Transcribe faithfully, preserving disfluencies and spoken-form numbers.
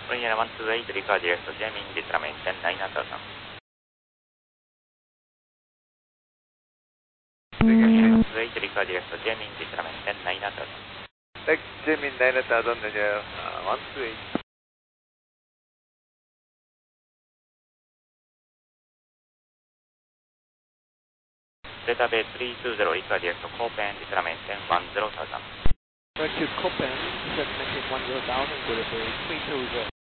Original one two eight, record direct to Jamming, Determination nine thousand. one two eight, record direct to Jamming, Determination nine thousand. Next Jamming nine thousand 내려요. 아, one two eight. Database three two zero, record direct to Copen, Determination one zero thousand. Direct to Copen, Determination one zero thousand, Database three two zero.